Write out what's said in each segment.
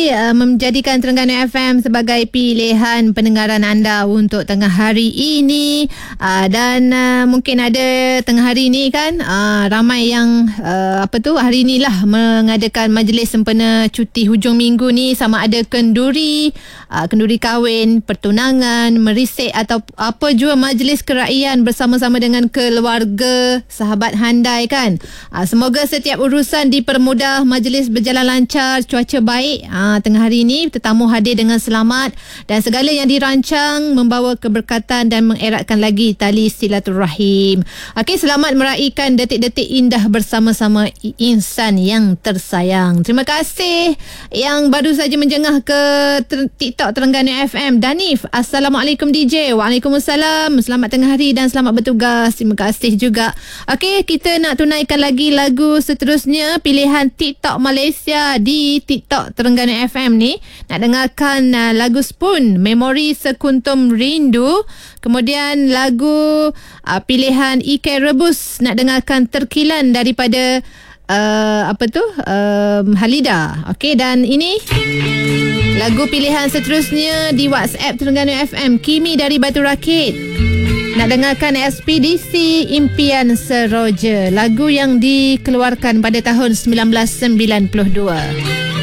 Menjadikan Terengganu FM sebagai pilihan pendengaran anda untuk tengah hari ini, dan mungkin ada tengah hari ini kan ramai yang hari inilah mengadakan majlis sempena cuti hujung minggu ni, sama ada kenduri kahwin, pertunangan, merisik atau apa jua majlis keraian bersama-sama dengan keluarga, sahabat handai kan. Semoga setiap urusan dipermudah, majlis berjalan lancar, cuaca baik. Tengah hari ini tetamu hadir dengan selamat dan segala yang dirancang membawa keberkatan dan mengeratkan lagi tali silaturahim. Okey, selamat meraihkan detik-detik indah bersama-sama insan yang tersayang. Terima kasih yang baru saja menjengah ke TikTok Terengganu FM. Danif, Assalamualaikum DJ. Waalaikumsalam. Selamat tengah hari dan selamat bertugas. Terima kasih juga. Okey, kita nak tunaikan lagi lagu seterusnya, pilihan TikTok Malaysia di TikTok Terengganu FM ni. Nak dengarkan lagu Spoon, Memori Sekuntum Rindu. Kemudian lagu pilihan Ike Rebus, nak dengarkan Terkilan daripada Halida. Okey, dan ini lagu pilihan seterusnya di WhatsApp Terengganu FM, Kimi dari Batu Rakit. Nak dengarkan Ekspedisi Impian Seroja, lagu yang dikeluarkan pada tahun 1992.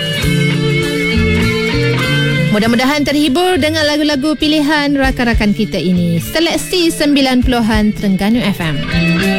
Mudah-mudahan terhibur dengan lagu-lagu pilihan rakan-rakan kita ini. Seleksi 90-an Terengganu FM.